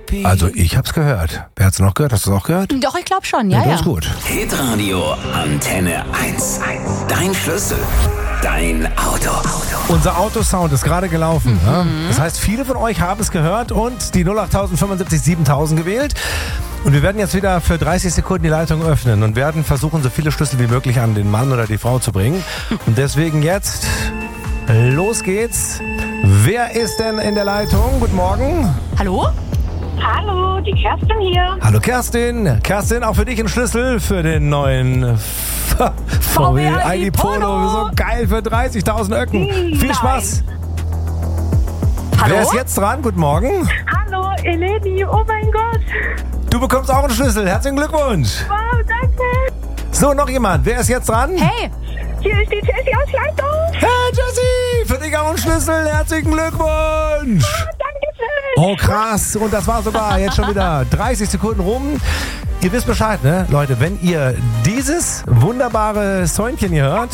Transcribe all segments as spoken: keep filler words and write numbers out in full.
happy. Also ich hab's gehört. Wer hat's noch gehört? Hast du es auch gehört? Doch, ich glaube schon, ja, ja. ja. Das ist gut. Hitradio Antenne eins. Dein Schlüssel. Dein Auto. Unser Autosound ist gerade gelaufen. Mhm. Ja? Das heißt, viele von euch haben es gehört und die null acht fünfundsiebzig siebentausend gewählt. Und wir werden jetzt wieder für dreißig Sekunden die Leitung öffnen und werden versuchen, so viele Schlüssel wie möglich an den Mann oder die Frau zu bringen. Und deswegen jetzt, los geht's. Wer ist denn in der Leitung? Guten Morgen. Hallo? Hallo, die Kerstin hier. Hallo Kerstin. Kerstin, auch für dich ein Schlüssel für den neuen V W I D Polo. So geil für dreißigtausend Öcken. Hm, Viel nein. Spaß. Hallo? Wer ist jetzt dran? Guten Morgen. Hallo, Eleni, oh mein Gott. Du bekommst auch einen Schlüssel. Herzlichen Glückwunsch. Wow, danke. So, noch jemand. Wer ist jetzt dran? Hey! Hier ist die Jessie aus Leitung. Hey Jessie, für dich auch einen Schlüssel. Herzlichen Glückwunsch. Dankeschön. Oh krass. Und das war sogar jetzt schon wieder dreißig Sekunden rum. Ihr wisst Bescheid, ne? Leute, wenn ihr dieses wunderbare Säunchen hier hört,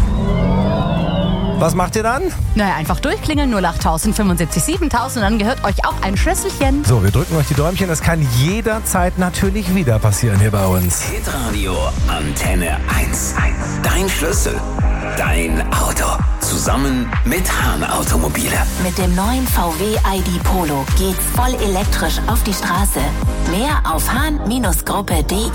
was macht ihr dann? Naja, einfach durchklingeln, null acht fünfundsiebzig siebentausend und dann gehört euch auch ein Schlüsselchen. So, wir drücken euch die Däumchen. Das kann jederzeit natürlich wieder passieren hier bei uns. Hitradio Antenne eins. Dein Schlüssel. Dein Auto. Zusammen mit Hahn Automobile. Mit dem neuen V W I D Polo geht's voll elektrisch auf die Straße. Mehr auf hahn Gruppe punkt de.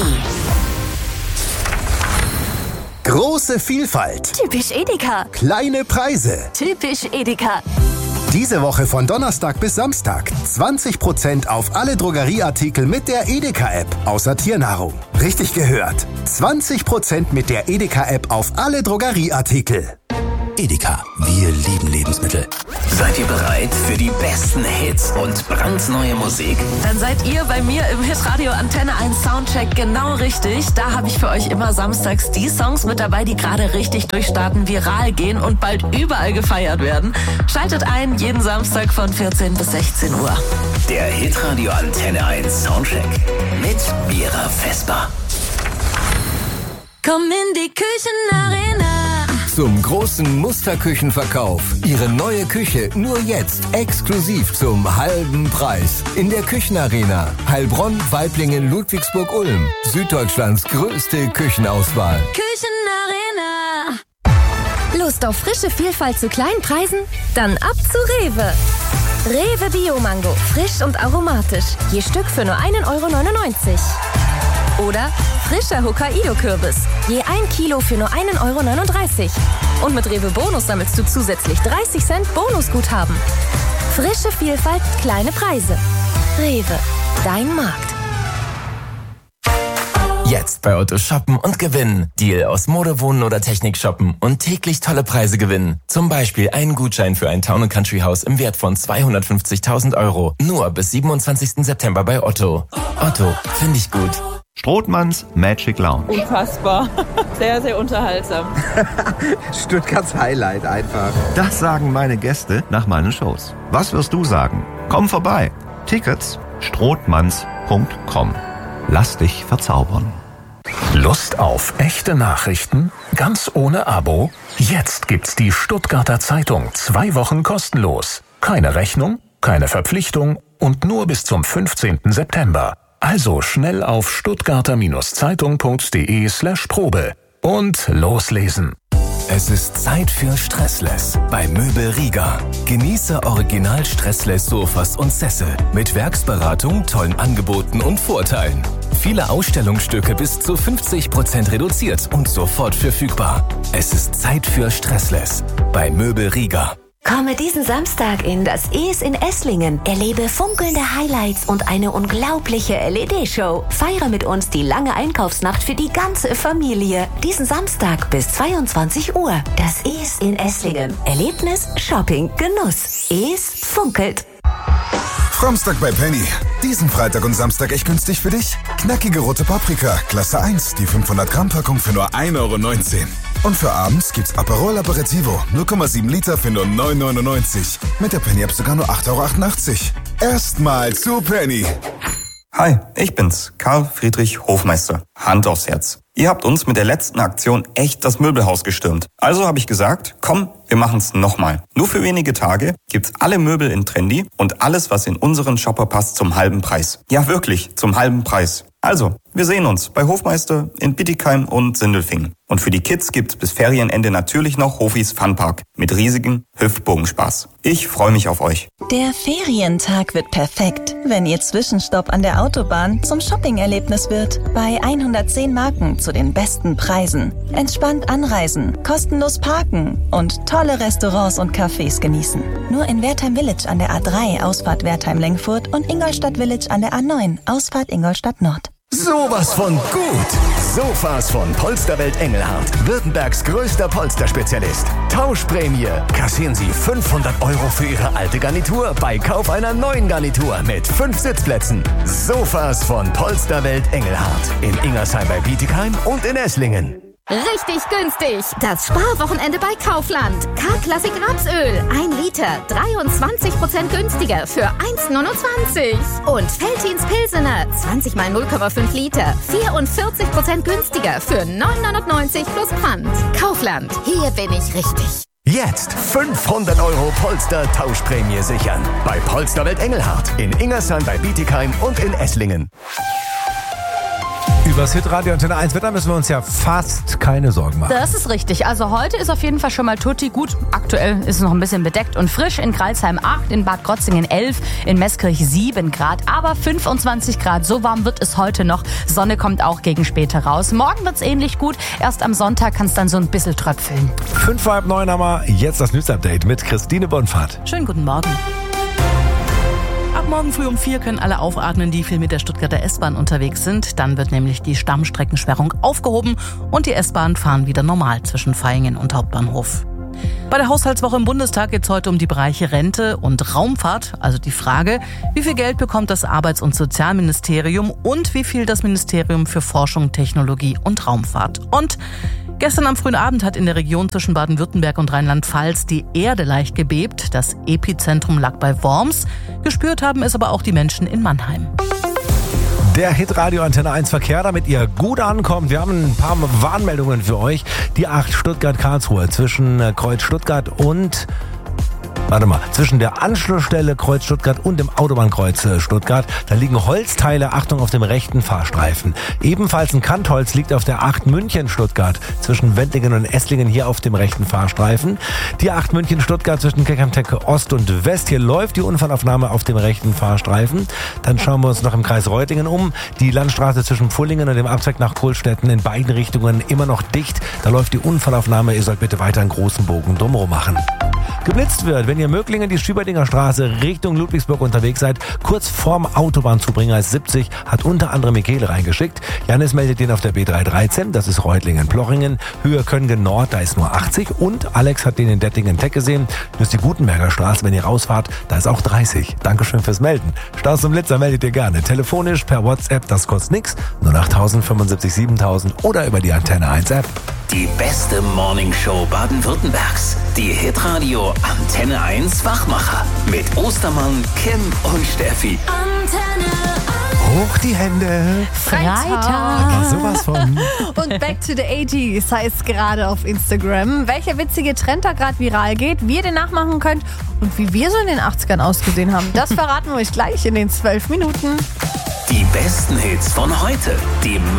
Große Vielfalt, Typisch Edeka. kleine Preise. Typisch Edeka. Diese Woche von Donnerstag bis Samstag zwanzig Prozent auf alle Drogerieartikel mit der Edeka-App, außer Tiernahrung. Richtig gehört. zwanzig Prozent mit der Edeka-App auf alle Drogerieartikel. Edeka, wir lieben Lebensmittel. Seid ihr bereit für die besten Hits und brandneue Musik? Dann seid ihr bei mir im Hitradio Antenne eins Soundcheck genau richtig. Da habe ich für euch immer samstags die Songs mit dabei, die gerade richtig durchstarten, viral gehen und bald überall gefeiert werden. Schaltet ein, jeden Samstag von vierzehn bis sechzehn Uhr. Der Hitradio Antenne eins Soundcheck mit Mira Vesper. Komm in die Küchenarena. Zum großen Musterküchenverkauf. Ihre neue Küche nur jetzt exklusiv zum halben Preis. In der Küchenarena. Heilbronn, Waiblingen, Ludwigsburg-Ulm. Süddeutschlands größte Küchenauswahl. Küchenarena. Lust auf frische Vielfalt zu kleinen Preisen? Dann ab zu Rewe. Rewe Bio-Mango. Frisch und aromatisch. Je Stück für nur ein Euro neunundneunzig. Oder frischer Hokkaido-Kürbis. Je ein Kilo für nur ein Euro neununddreißig. Und mit Rewe Bonus sammelst du zusätzlich dreißig Cent Bonusguthaben. Frische Vielfalt, kleine Preise. Rewe, dein Markt. Jetzt bei Otto shoppen und gewinnen. Deal aus Mode, Wohnen oder Technik shoppen und täglich tolle Preise gewinnen. Zum Beispiel einen Gutschein für ein Town- und Country-Haus im Wert von zweihundertfünfzigtausend Euro. Nur bis siebenundzwanzigsten September bei Otto. Otto, finde ich gut. Strothmanns Magic Lounge. Unfassbar. Sehr, sehr unterhaltsam. Stuttgarts Highlight einfach. Das sagen meine Gäste nach meinen Shows. Was wirst du sagen? Komm vorbei. Tickets strothmanns punkt com. Lass dich verzaubern. Lust auf echte Nachrichten? Ganz ohne Abo? Jetzt gibt's die Stuttgarter Zeitung zwei Wochen kostenlos. Keine Rechnung, keine Verpflichtung und nur bis zum fünfzehnten September. Also schnell auf stuttgarter-zeitung punkt de slash Probe und loslesen. Es ist Zeit für Stressless bei Möbel Rieger. Genieße original Stressless Sofas und Sessel mit Werksberatung, tollen Angeboten und Vorteilen. Viele Ausstellungsstücke bis zu fünfzig Prozent reduziert und sofort verfügbar. Es ist Zeit für Stressless bei Möbel Rieger. Komme diesen Samstag in das E S in Esslingen. Erlebe funkelnde Highlights und eine unglaubliche L E D-Show. Feiere mit uns die lange Einkaufsnacht für die ganze Familie. Diesen Samstag bis zweiundzwanzig Uhr. Das E S in Esslingen. Erlebnis, Shopping, Genuss. E S funkelt. Frommstag bei Penny. Diesen Freitag und Samstag echt günstig für dich? Knackige rote Paprika, Klasse eins, die fünfhundert Gramm Packung für nur ein Euro neunzehn. Und für abends gibt's Aperol Aperitivo, null Komma sieben Liter für nur neun Euro neunundneunzig. Mit der Penny-App sogar nur acht Euro achtundachtzig. Erstmal zu Penny. Hi, ich bin's, Karl Friedrich Hofmeister. Hand aufs Herz. Ihr habt uns mit der letzten Aktion echt das Möbelhaus gestürmt. Also habe ich gesagt, komm, wir machen's nochmal. Nur für wenige Tage gibt's alle Möbel in Trendy und alles, was in unseren Shopper passt, zum halben Preis. Ja, wirklich, zum halben Preis. Also, wir sehen uns bei Hofmeister in Bietigheim und Sindelfingen. Und für die Kids gibt's bis Ferienende natürlich noch Hofis Funpark mit riesigem Hüftbogenspaß. Ich freue mich auf euch. Der Ferientag wird perfekt, wenn Ihr Zwischenstopp an der Autobahn zum Shopping-Erlebnis wird. Bei hundertzehn Marken zu den besten Preisen. Entspannt anreisen, kostenlos parken und tolle Restaurants und Cafés genießen. Nur in Wertheim Village an der A drei, Ausfahrt Wertheim-Lengfurt und Ingolstadt Village an der A neun, Ausfahrt Ingolstadt Nord. Sowas von gut! Sofas von Polsterwelt Engelhardt. Württembergs größter Polsterspezialist. Tauschprämie. Kassieren Sie fünfhundert Euro für Ihre alte Garnitur bei Kauf einer neuen Garnitur mit fünf Sitzplätzen. Sofas von Polsterwelt Engelhardt. In Ingersheim bei Bietigheim und in Esslingen. Richtig günstig. Das Sparwochenende bei Kaufland. K-Klassik Rapsöl. ein Liter. dreiundzwanzig Prozent günstiger für eins neunundzwanzig. Und Veltins Pilsener. zwanzig mal null Komma fünf Liter. vierundvierzig Prozent günstiger für neun neunundneunzig plus Pfand. Kaufland. Hier bin ich richtig. Jetzt fünfhundert Euro Polster-Tauschprämie sichern. Bei Polsterwelt Engelhardt. In Ingersheim bei Bietigheim und in Esslingen. Übers Hitradio Antenne eins Wetter müssen wir uns ja fast keine Sorgen machen. Das ist richtig. Also heute ist auf jeden Fall schon mal tutti gut. Aktuell ist es noch ein bisschen bedeckt und frisch. In Crailsheim acht, in Bad Krotzingen elf, in Meßkirch sieben Grad. Aber fünfundzwanzig Grad, so warm wird es heute noch. Sonne kommt auch gegen später raus. Morgen wird es ähnlich gut. Erst am Sonntag kann es dann so ein bisschen tröpfeln. Fünf vor halb neun haben wir jetzt das News-Update mit Christine Bonfahrt. Schönen guten Morgen. Ab morgen früh um vier können alle aufatmen, die viel mit der Stuttgarter S-Bahn unterwegs sind. Dann wird nämlich die Stammstreckensperrung aufgehoben und die S-Bahn fahren wieder normal zwischen Vaihingen und Hauptbahnhof. Bei der Haushaltswoche im Bundestag geht es heute um die Bereiche Rente und Raumfahrt. Also die Frage, wie viel Geld bekommt das Arbeits- und Sozialministerium und wie viel das Ministerium für Forschung, Technologie und Raumfahrt. Und gestern am frühen Abend hat in der Region zwischen Baden-Württemberg und Rheinland-Pfalz die Erde leicht gebebt. Das Epizentrum lag bei Worms. Gespürt haben es aber auch die Menschen in Mannheim. Der Hitradio Antenne eins Verkehr, damit ihr gut ankommt. Wir haben ein paar Warnmeldungen für euch. Die acht Stuttgart-Karlsruhe zwischen Kreuz Stuttgart und... Warte mal, zwischen der Anschlussstelle Kreuz Stuttgart und dem Autobahnkreuz Stuttgart, da liegen Holzteile, Achtung, auf dem rechten Fahrstreifen. Ebenfalls ein Kantholz liegt auf der acht München Stuttgart zwischen Wendlingen und Esslingen hier auf dem rechten Fahrstreifen. Die acht München Stuttgart zwischen Keckernteck Ost und West, hier läuft die Unfallaufnahme auf dem rechten Fahrstreifen. Dann schauen wir uns noch im Kreis Reutlingen um. Die Landstraße zwischen Pfullingen und dem Abzweig nach Kohlstetten in beiden Richtungen immer noch dicht. Da läuft die Unfallaufnahme, ihr sollt bitte weiter einen großen Bogen drumherum machen. Geblitzt wird, wenn ihr Möglingen die Schüberdinger Straße Richtung Ludwigsburg unterwegs seid, kurz vorm Autobahnzubringer siebzig, hat unter anderem Michele reingeschickt. Janis meldet den auf der B dreihundertdreizehn, das ist Reutlingen-Plochingen. Höhe Köngen Nord, da ist nur achtzig. Und Alex hat den in Dettingen-Teck gesehen. Das ist die Gutenberger Straße, wenn ihr rausfahrt, da ist auch dreißig. Dankeschön fürs Melden. Staus und Blitzer meldet ihr gerne. Telefonisch, per WhatsApp, das kostet nix. null acht tausend fünfundsiebzig siebentausend oder über die Antenne eins App. Die beste Morningshow Baden-Württembergs. Die Hitradio Antenne eins Wachmacher. Mit Ostermann, Kim und Steffi. Antenne Hoch die Hände. Freitag. Aber sowas von. Und Back to the achtziger heißt gerade auf Instagram. Welcher witzige Trend da gerade viral geht, wie ihr den nachmachen könnt und wie wir so in den achtzigern ausgesehen haben, das verraten wir euch gleich in den zwölf Minuten. Die besten Hits von heute. Die